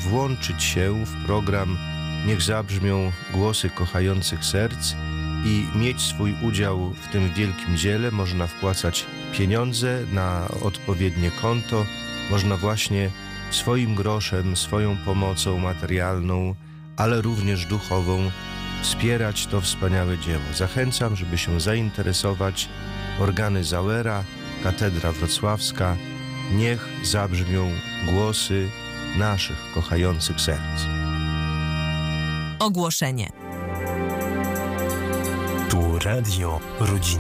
włączyć się w program Niech zabrzmią głosy kochających serc i mieć swój udział w tym wielkim dziele. Można wpłacać pieniądze na odpowiednie konto, można właśnie swoim groszem, swoją pomocą materialną, ale również duchową wspierać to wspaniałe dzieło. Zachęcam, żeby się zainteresować. Organy Zauera, Katedra Wrocławska. Niech zabrzmią głosy naszych kochających serc. Ogłoszenie. Tu Radio Rodzina.